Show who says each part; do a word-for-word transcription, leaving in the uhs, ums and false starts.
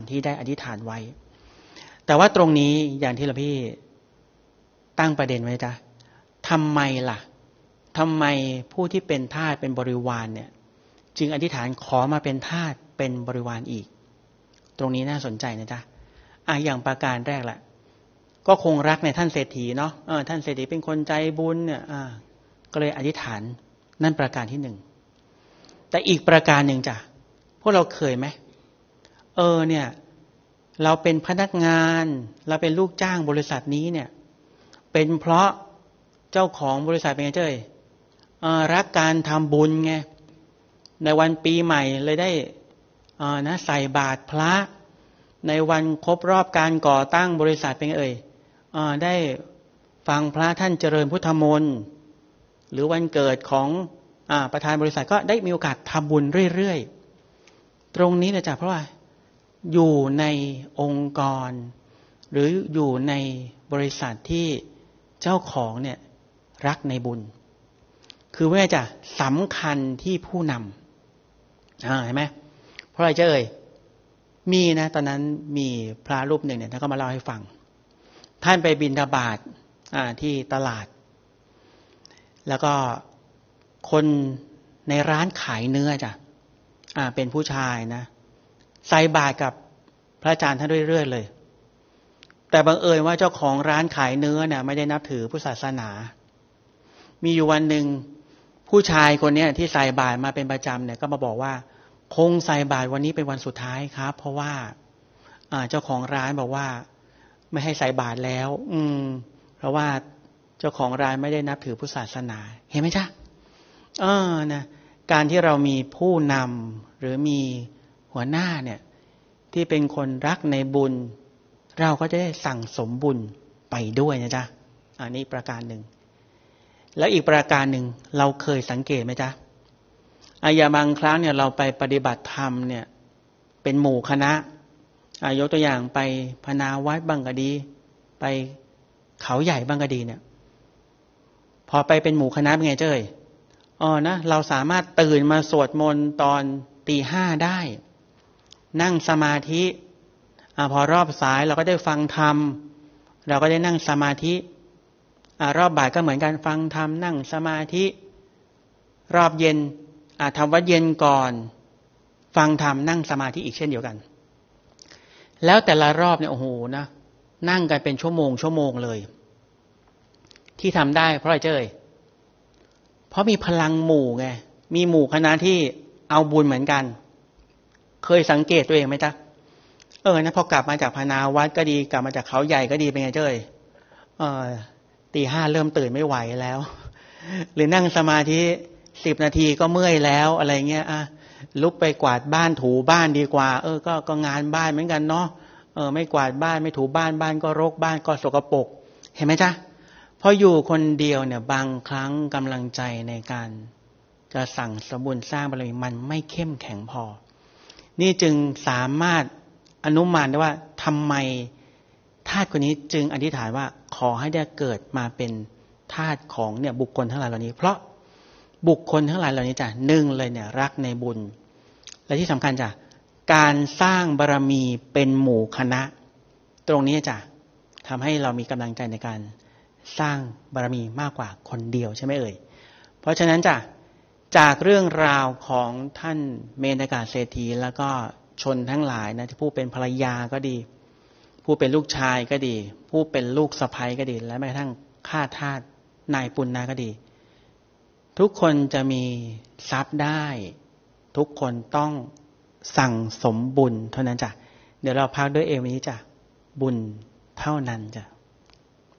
Speaker 1: ที่ได้อธิษฐานไว้แต่ว่าตรงนี้อย่างที่หลวงพี่ตั้งประเด็นไว้จ้ะทำไมล่ะทำไมผู้ที่เป็นทาสเป็นบริวารเนี่ยจึงอธิษฐานขอมาเป็นทาสเป็นบริวารอีกตรงนี้น่าสนใจนะจ๊ะอ่ะอย่างประการแรกแหละก็คงรักในท่านเศรษฐีเนาะเออท่านเศรษฐีเป็นคนใจบุญเนี่ยอ่าก็เลยอธิษฐานนั่นประการที่หนึ่งแต่อีกประการหนึ่งจ้ะพวกเราเคยไหมเออเนี่ยเราเป็นพนักงานเราเป็นลูกจ้างบริษัทนี้เนี่ยเป็นเพราะเจ้าของบริษัทเป็นไงเจ้ยเออรักการทำบุญไงในวันปีใหม่เลยได้เออนะใส่บาตรพระในวันครบรอบการก่อตั้งบริษัทเป็นไงเอ่ยเออได้ฟังพระท่านเจริญพุทธมนต์หรือวันเกิดของอ่าประธานบริษัทก็ได้มีโอกาสทำบุญเรื่อยๆตรงนี้นะจ๊ะเพราะว่าอยู่ในองค์กรหรืออยู่ในบริษัทที่เจ้าของเนี่ยรักในบุญคือว่าจะสำคัญที่ผู้นำอ่าเห็นไหมเพราะอะไรเจ้ยมีนะตอนนั้นมีพระรูปหนึ่งเนี่ยท่านก็มาเล่าให้ฟังท่านไปบิณฑบาตอ่าที่ตลาดแล้วก็คนในร้านขายเนื้อจ้ะอ่าเป็นผู้ชายนะใส่บาตรกับพระอาจารย์ท่านเรื่อยๆเลยแต่บังเอิญว่าเจ้าของร้านขายเนื้อเนี่ยไม่ได้นับถือพุทธศาสนามีอยู่วันหนึ่งผู้ชายคนนี้ที่ใส่บาตรมาเป็นประจำเนี่ยก็มาบอกว่าคงใส่บาตรวันนี้เป็นวันสุดท้ายครับเพราะว่าอ่าเจ้าของร้านบอกว่าไม่ให้ใส่บาตรแล้วอืมเพราะว่าเจ้าของร้านไม่ได้นับถือพุทธศาสนาเห็นไหมจ๊ะเออนะการที่เรามีผู้นำหรือมีหัวหน้าเนี่ยที่เป็นคนรักในบุญเราก็จะได้สั่งสมบุญไปด้วยนะจ๊ะอันนี้ประการหนึ่งแล้วอีกประการหนึ่งเราเคยสังเกตไหมจ๊ะอายาบางครั้งเนี่ยเราไปปฏิบัติธรรมเนี่ยเป็นหมู่คณะอายกตัวอย่างไปพนาวัดบ้างก็ดีไปเขาใหญ่บ้างก็ดีเนี่ยพอไปเป็นหมู่คณะเป็นไงเจ้ยอ๋อนะเราสามารถตื่นมาสวดมนต์ตอนตีห้าได้นั่งสมาธิอ่าพอรอบสายเราก็ได้ฟังธรรมเราก็ได้นั่งสมาธิอ่ารอบบ่ายก็เหมือนกันฟังธรรมนั่งสมาธิรอบเย็นอ่าทำวัดเย็นก่อนฟังธรรมนั่งสมาธิอีกเช่นเดียวกันแล้วแต่ละรอบเนี่ยโอ้โหนะนั่งกันเป็นชั่วโมงชั่วโมงเลยที่ทำได้เพราะอะไรเจ้ยเพราะมีพลังหมู่ไงมีหมู่คณะที่เอาบุญเหมือนกันเคยสังเกตตัวเองไหมจ๊ะเออนะพอกลับมาจากพนาวัดก็ดีกลับมาจากเขาใหญ่ก็ดีเป็นไงเจ้ยเออตีห้าเริ่มตื่นไม่ไหวแล้วหรือนั่งสมาธิสิบนาทีก็เมื่อยแล้วอะไรเงี้ยอ่ะลุกไปกวาดบ้านถูบ้านดีกว่าเออก็ก็งานบ้านเหมือนกันเนาะเออไม่กวาดบ้านไม่ถูบ้านบ้านก็รกบ้านก็สกปรกเห็นไหมจ๊ะพออยู่คนเดียวเนี่ยบางครั้งกำลังใจในการจะสั่งสมบุญสร้างบารมีมันไม่เข้มแข็งพอนี่จึงสามารถอนุมานได้ว่าทำไมทาสคนนี้จึงอธิษฐานว่าขอให้ได้เกิดมาเป็นทาสของเนี่ยบุคคลทั้งหลายเหล่านี้เพราะบุคคลทั้งหลายเหล่านี้จ้ะหนึ่งเลยเนี่ยรักในบุญและที่สำคัญจ้ะการสร้างบารมีเป็นหมู่คณะตรงนี้จ้ะทำให้เรามีกำลังใจในการสร้างบารมีมากกว่าคนเดียวใช่ไหมเอ่ยเพราะฉะนั้นจ้ะจากเรื่องราวของท่านเมนกาเศรษฐีแล้วก็ชนทั้งหลายนะที่ผู้เป็นภรรยาก็ดีผู้เป็นลูกชายก็ดีผู้เป็นลูกสะใภ้ก็ดีและแม้กระทั่งข้าทาสนายปุณณะก็ดีทุกคนจะมีทรัพย์ได้ทุกคนต้องสั่งสมบุญเท่านั้นจ้ะเดี๋ยวเราพักด้วยเอวนี้จ้ะบุญเท่านั้นจ้ะ